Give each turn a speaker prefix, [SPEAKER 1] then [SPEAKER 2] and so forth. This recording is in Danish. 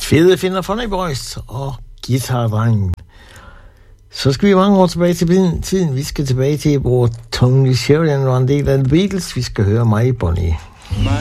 [SPEAKER 1] Fede finder Funny Boys og Guitardrengen. Så skal vi mange år tilbage til tiden. Vi skal tilbage til, hvor Tony Sheridan var en del af The Beatles. Vi skal høre My Bonnie.